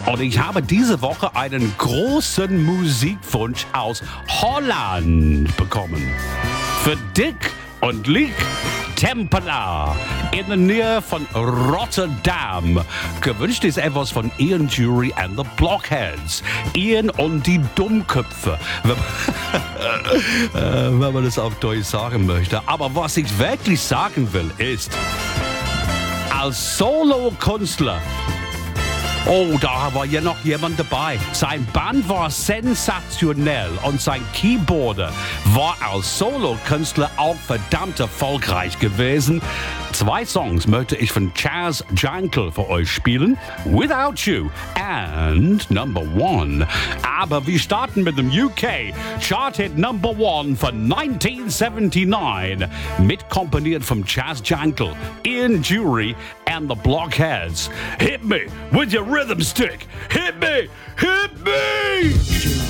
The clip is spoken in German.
Und ich habe diese Woche einen großen Musikwunsch aus Holland bekommen. Für Dick und Liek Tempela in der Nähe von Rotterdam. Gewünscht ist etwas von Ian Dury and the Blockheads. Ian und die Dummköpfe, wenn man das auf Deutsch sagen möchte. Aber was ich wirklich sagen will, ist, als Solokünstler, oh, da war ja noch jemand dabei. Sein Band war sensationell und sein Keyboarder war als Solokünstler auch verdammt erfolgreich gewesen. 2 Songs möchte ich von Chas Jankel für euch spielen. Without You and Number One. Aber wir starten mit dem UK Chart-Hit Number One von 1979. Mitkomponiert von Chas Jankel, Ian Dury and the Blockheads. Hit me with your rhythm stick. Hit me! Hit me!